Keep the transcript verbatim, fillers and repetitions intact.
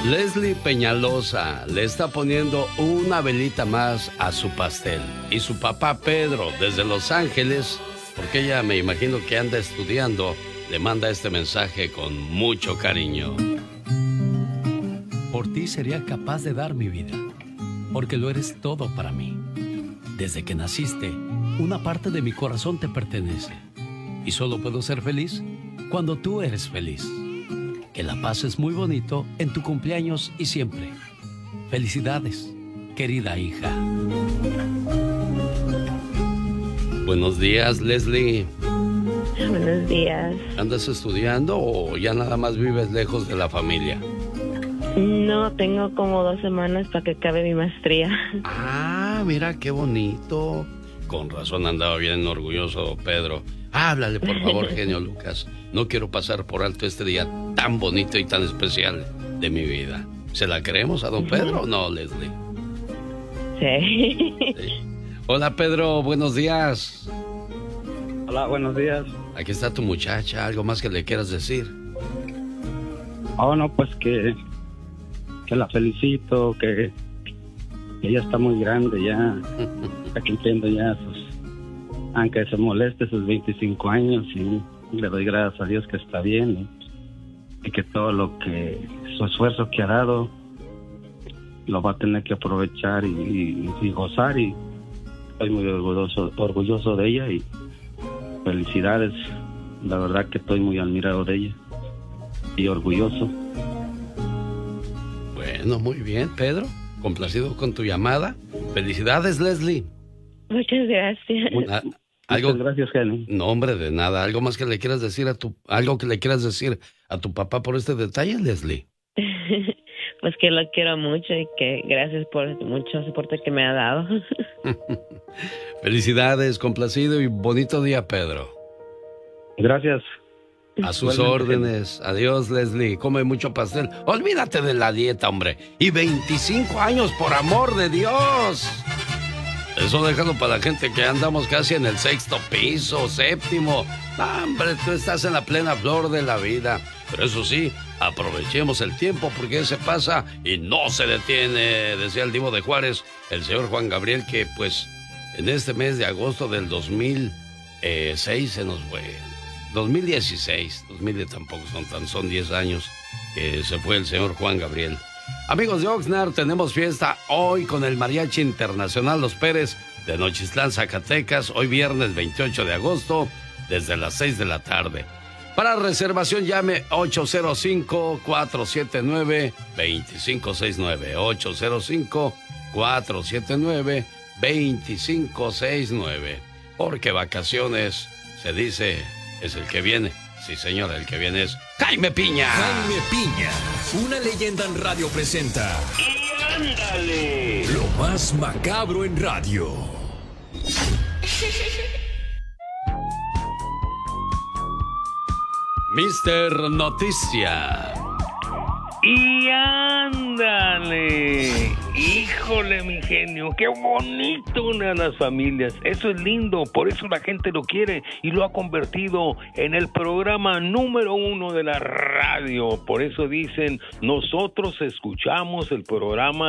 Leslie Peñalosa le está poniendo una velita más a su pastel. Y su papá Pedro, desde Los Ángeles, porque ella me imagino que anda estudiando, le manda este mensaje con mucho cariño. Por ti sería capaz de dar mi vida, porque lo eres todo para mí. Desde que naciste, una parte de mi corazón te pertenece. Y solo puedo ser feliz cuando tú eres feliz. Que la pases muy bonito en tu cumpleaños y siempre. Felicidades, querida hija. Buenos días, Leslie. Buenos días. ¿Andas estudiando o ya nada más vives lejos de la familia? No, tengo como dos semanas para que acabe mi maestría. Ah, mira qué bonito. Con razón andaba bien orgulloso Pedro. Háblale, por favor, genio Lucas. No quiero pasar por alto este día tan bonito y tan especial de mi vida. ¿Se la creemos a don Pedro o no, Leslie? Sí. Sí. Hola, Pedro, buenos días. Hola, buenos días. Aquí está tu muchacha, ¿algo más que le quieras decir? Oh, no, pues que, que la felicito, que, que ella está muy grande ya, está cumpliendo ya sus, aunque se moleste, sus veinticinco años, y le doy gracias a Dios que está bien y, y que todo lo que, su esfuerzo que ha dado, lo va a tener que aprovechar y, y, y gozar, y estoy muy orgulloso, orgulloso de ella y felicidades. La verdad que estoy muy admirado de ella y orgulloso. Bueno, muy bien, Pedro. Complacido con tu llamada. Felicidades, Leslie. Muchas gracias. Ah, ¿algo? Muchas gracias, Jenny. No, hombre, de nada. ¿Algo más que le quieras decir a tu, algo que le quieras decir a tu papá por este detalle, Leslie? Pues que lo quiero mucho y que gracias por mucho soporte que me ha dado. Felicidades, complacido y bonito día, Pedro. Gracias. A sus órdenes. Adiós, Leslie. Come mucho pastel. Olvídate de la dieta, hombre. Y veinticinco años, por amor de Dios. Eso déjalo para la gente que andamos casi en el sexto piso, séptimo. Ah, hombre, tú estás en la plena flor de la vida. Pero eso sí, aprovechemos el tiempo porque se pasa y no se detiene, decía el Divo de Juárez, el señor Juan Gabriel, que pues en este mes de agosto del dos mil seis se nos fue. dos mil dieciséis, dos mil tampoco son tan, son diez años que se fue el señor Juan Gabriel. Amigos de Oxnard, tenemos fiesta hoy con el Mariachi Internacional Los Pérez de Nochistlán, Zacatecas, hoy viernes veintiocho de agosto, desde las seis de la tarde. Para reservación llame ocho cero cinco, cuatro siete nueve, dos cinco seis nueve, ocho cero cinco, cuatro siete nueve, dos cinco seis nueve, porque vacaciones, se dice, es el que viene. Sí, señora, el que viene es Jaime Piña. Jaime Piña, una leyenda en radio presenta. ¡Y ándale! Lo más macabro en radio. mister Noticia. Y ándale, híjole mi genio, qué bonito una de las familias, eso es lindo, por eso la gente lo quiere y lo ha convertido en el programa número uno de la radio, por eso dicen, nosotros escuchamos el programa